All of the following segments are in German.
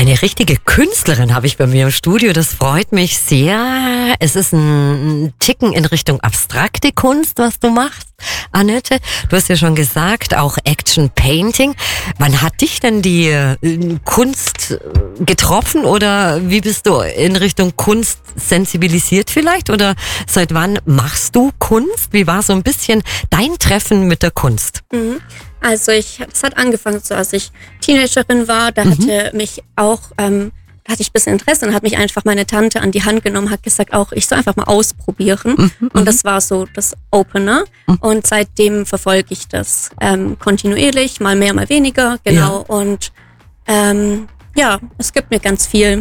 Eine richtige Künstlerin habe ich bei mir im Studio. Das freut mich sehr. Es ist ein Ticken in Richtung abstrakte Kunst, was du machst, Annette. Du hast ja schon gesagt, auch Action Painting. Wann hat dich denn die Kunst getroffen oder wie bist du in Richtung Kunst sensibilisiert vielleicht? Oder seit wann machst du Kunst? Wie war so ein bisschen dein Treffen mit der Kunst? Also es hat angefangen, so als ich Teenagerin war, da hatte mich auch, da hatte ich ein bisschen Interesse und hat mich einfach meine Tante an die Hand genommen, hat gesagt, auch ich soll einfach mal ausprobieren. Und das war so das Opener. Und seitdem verfolge ich das kontinuierlich, mal mehr, mal weniger, genau. Ja. Und ja, es gibt mir ganz viel.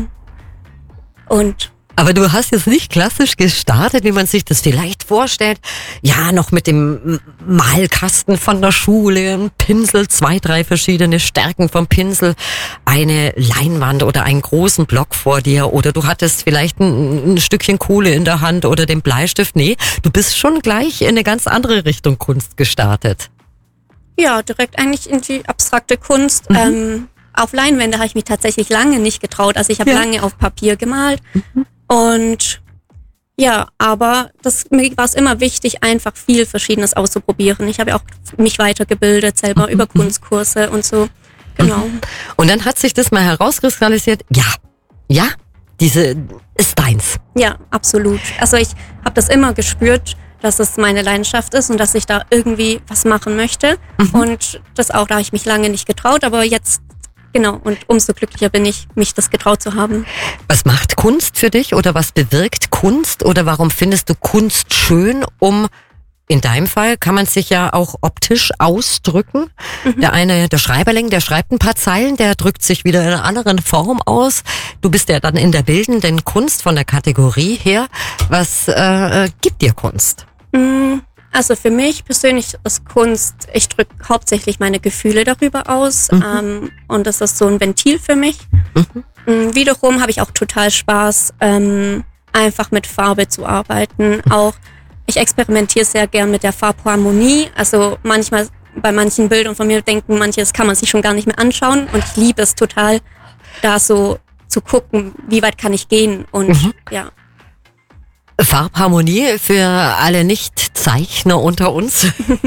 Aber du hast jetzt nicht klassisch gestartet, wie man sich das vielleicht vorstellt. Ja, noch mit dem Malkasten von der Schule, ein Pinsel, 2, 3 verschiedene Stärken vom Pinsel, eine Leinwand oder einen großen Block vor dir oder du hattest vielleicht ein Stückchen Kohle in der Hand oder den Bleistift. Nee, du bist schon gleich in eine ganz andere Richtung Kunst gestartet. Ja, direkt eigentlich in die abstrakte Kunst. Auf Leinwände habe ich mich tatsächlich lange nicht getraut. Also ich habe lange auf Papier gemalt. Und ja, aber mir war es immer wichtig, einfach viel Verschiedenes auszuprobieren. Ich habe ja auch mich weitergebildet, selber über Kunstkurse und so. Genau. Und dann hat sich das mal herauskristallisiert, ja, diese ist deins. Ja, absolut. Also ich habe das immer gespürt, dass es meine Leidenschaft ist und dass ich da irgendwie was machen möchte. Und da habe ich mich lange nicht getraut, aber jetzt genau, und umso glücklicher bin ich, mich das getraut zu haben. Was macht Kunst für dich oder was bewirkt Kunst oder warum findest du Kunst schön, in deinem Fall kann man sich ja auch optisch ausdrücken. Der Schreiberling, der schreibt ein paar Zeilen, der drückt sich wieder in einer anderen Form aus. Du bist ja dann in der bildenden Kunst von der Kategorie her. Was gibt dir Kunst? Also für mich persönlich ist Kunst, ich drücke hauptsächlich meine Gefühle darüber aus und das ist so ein Ventil für mich. Wiederum habe ich auch total Spaß, einfach mit Farbe zu arbeiten. Auch ich experimentiere sehr gern mit der Farbharmonie. Also manchmal bei manchen Bildern von mir denken manche, das kann man sich schon gar nicht mehr anschauen und ich liebe es total, da so zu gucken, wie weit kann ich gehen und ja. Farbharmonie für alle Nicht-Zeichner unter uns.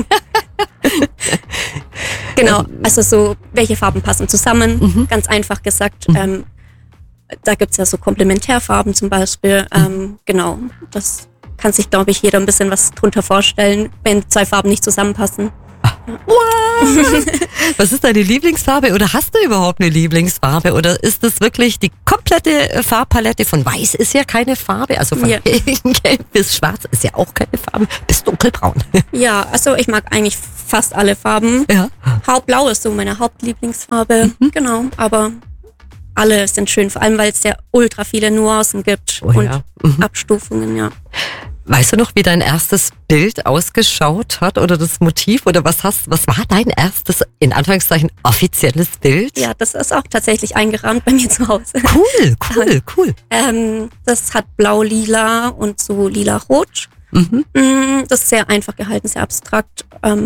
Genau, also so, welche Farben passen zusammen, ganz einfach gesagt. Da gibt's ja so Komplementärfarben zum Beispiel. Genau, das kann sich, glaube ich, jeder ein bisschen was drunter vorstellen, wenn 2 Farben nicht zusammenpassen. Was ist deine Lieblingsfarbe oder hast du überhaupt eine Lieblingsfarbe oder ist das wirklich die komplette Farbpalette? Von weiß ist ja keine Farbe, also von gelb bis schwarz ist ja auch keine Farbe, bis dunkelbraun. Ja, also ich mag eigentlich fast alle Farben. Ja. Blau ist so meine Hauptlieblingsfarbe, genau, aber alle sind schön, vor allem weil es ja ultra viele Nuancen gibt und Abstufungen, ja. Weißt du noch, wie dein erstes Bild ausgeschaut hat oder das Motiv oder was war dein erstes, in Anführungszeichen, offizielles Bild? Ja, das ist auch tatsächlich eingerahmt bei mir zu Hause. Cool. Das hat blau-lila und so lila-rot. Das ist sehr einfach gehalten, sehr abstrakt.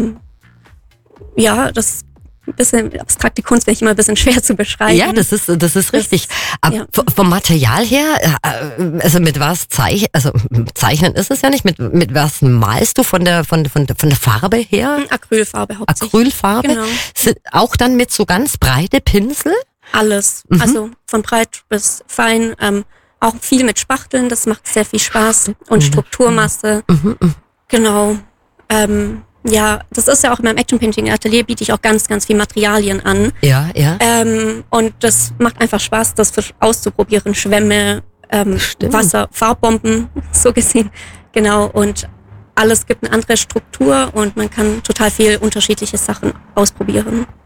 Ja, das ein bisschen abstrakte Kunst finde ich immer ein bisschen schwer zu beschreiben. Ja, das ist richtig. Aber vom Material her, also mit was zeichnen ist es ja nicht. Mit was malst du von der Farbe her? Acrylfarbe hauptsächlich. Acrylfarbe. Genau. Auch dann mit so ganz breite Pinsel? Alles. Also von breit bis fein. Auch viel mit Spachteln, das macht sehr viel Spaß. Und Strukturmasse. Genau. Ja, das ist ja auch in meinem Action Painting Atelier, biete ich auch ganz, ganz viel Materialien an. Ja. Und das macht einfach Spaß, das auszuprobieren. Schwämme, Wasser, Farbbomben, so gesehen. Genau. Und alles gibt eine andere Struktur und man kann total viel unterschiedliche Sachen ausprobieren.